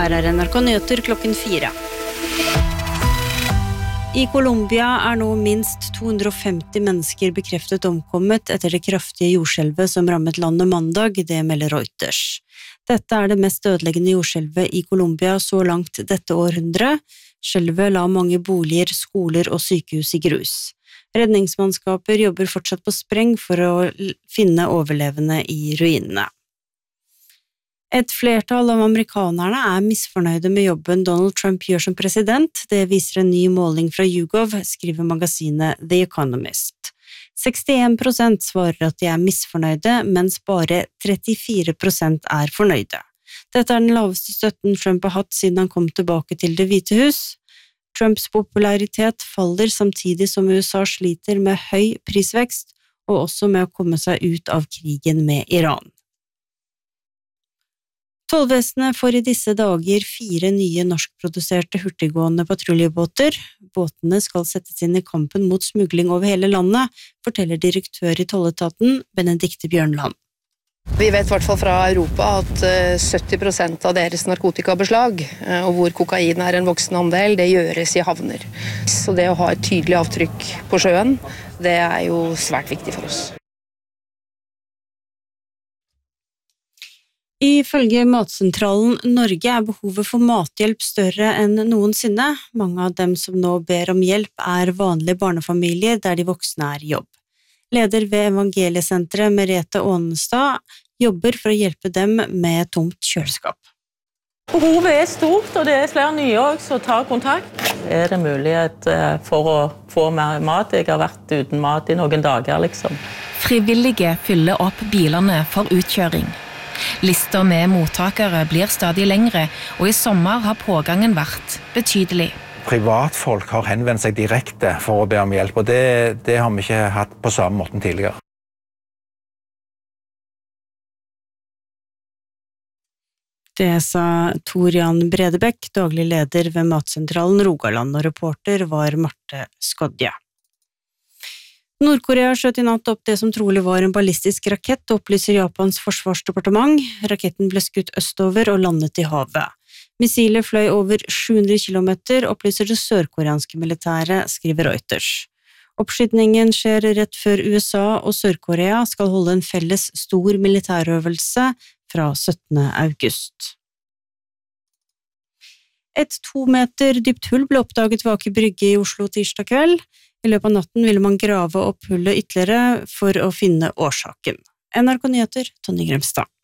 her NRK Nyheter klokken 4. I Colombia nå minst 250 mennesker bekreftet omkommet etter det kraftige jordskjelvet som rammet landet mandag, det melder Reuters. Dette det mest ødeleggende jordskjelvet I Colombia så langt dette århundret. Skjelvet la mange boliger, skoler og sykehus I grus. Redningsmannskaper jobber fortsatt på spreng for å finne overlevende I ruinene. Et flertall av amerikanerne misfornøyde med jobben Donald Trump gjør som president. Det viser en ny måling fra YouGov, skriver magasinet The Economist. 61% svarer at de misfornøyde, mens bare 34% fornøyde. Dette den laveste støtten Trump har hatt siden han kom tilbake til Det hvite hus. Trumps popularitet faller samtidig som USA sliter med høy prisvekst og også med å komme seg ut av krigen med Iran. Tollvesenet får I disse dager 4 nye norskproduserte hurtiggående patruljebåter. Båtene skal settes inn I kampen mot smugling over hele landet, forteller direktør I Tolletaten, Benedikte Bjørnland. Vi vet I hvert fall fra Europa at 70% av deres narkotikabeslag, og hvor kokain en voksen andel, det gjøres I havner. Så det å ha et tydelig avtrykk på sjøen, det jo svært viktig for oss. Ifølge Matsentralen Norge behovet for mathjelp større enn noensinne. Mange av dem som nå ber om hjelp vanlige barnefamilier der de voksne I jobb. Leder ved Evangeliesenteret Merete Ånestad jobber for å hjelpe dem med tomt kjøleskap. Behovet stort, og det flere nye også som tar kontakt. Det mulighet for å få mer mat? Jeg har vært uten mat I noen dager, liksom. Frivillige fyller opp bilene for utkjøring. Lister med mottakere blir stadig lengre, og I sommer har pågangen vært betydelig. Privatfolk har henvendt seg direkte for å be om hjelp, og det har vi ikke hatt på samme måten tidligere. Det sa Tor Jan Bredebekk, daglig leder ved Matsentralen Rogaland, og reporter var Marte Skodje. Nordkorea skjøt I natt opp det som trolig var en ballistisk rakett, opplyser Japans forsvarsdepartement. Raketten ble skutt østover og landet I havet. Missilet fløy over 700 kilometer, opplyser det sørkoreanske militæret, skriver Reuters. Oppskytningen skjer rett før USA og Sør-Korea skal holde en felles stor militærøvelse fra 17. august. Et 2 meter dypt hull ble oppdaget ved Aker Brygge I Oslo tirsdag kveld. I løpet av natten ville man grave opp hullet ytterligere for å finne årsaken. NRK Nyheter, Tonje Gremstad.